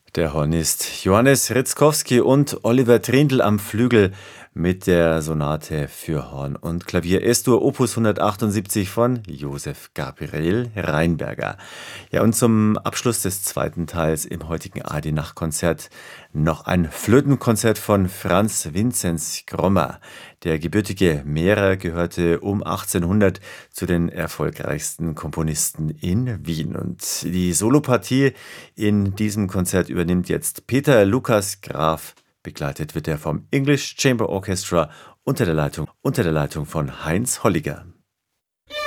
Der Hornist Johannes Ritzkowski und Oliver Trindl am Flügel mit der Sonate für Horn und Klavier Es-Dur Opus 178 von Josef Gabriel Rheinberger. Ja, und zum Abschluss des zweiten Teils im heutigen ARD-Nachtkonzert noch ein Flötenkonzert von Franz Vinzenz Grommer. Der gebürtige Mährer gehörte um 1800 zu den erfolgreichsten Komponisten in Wien. Und die Solopartie in diesem Konzert übernimmt jetzt Peter Lukas Graf. Begleitet wird er vom English Chamber Orchestra unter der Leitung von Heinz Holliger.